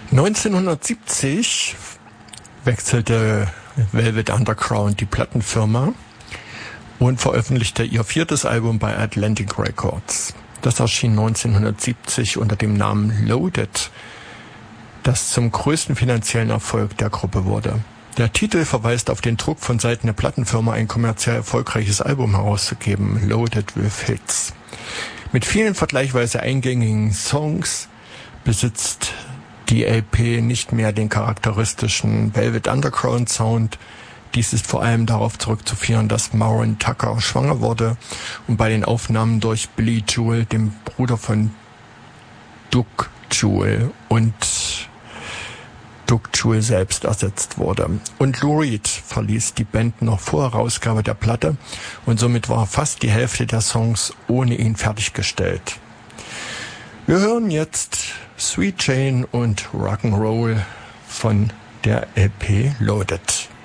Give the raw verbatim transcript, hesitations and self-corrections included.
neunzehnhundertsiebzig wechselte Velvet Underground die Plattenfirma und veröffentlichte ihr viertes Album bei Atlantic Records. Das erschien neunzehnhundertsiebzig unter dem Namen Loaded, das zum größten finanziellen Erfolg der Gruppe wurde. Der Titel verweist auf den Druck von Seiten der Plattenfirma, ein kommerziell erfolgreiches Album herauszugeben, Loaded with Hits. Mit vielen vergleichsweise eingängigen Songs besitzt die L P nicht mehr den charakteristischen Velvet Underground Sound. Dies ist vor allem darauf zurückzuführen, dass Maureen Tucker schwanger wurde und bei den Aufnahmen durch Billy Joel, dem Bruder von Doug Joel, und Doug Joel selbst ersetzt wurde. Und Lou Reed verließ die Band noch vor Herausgabe der Platte und somit war fast die Hälfte der Songs ohne ihn fertiggestellt. Wir hören jetzt Sweet Jane und Rock'n'Roll von der L P Loaded.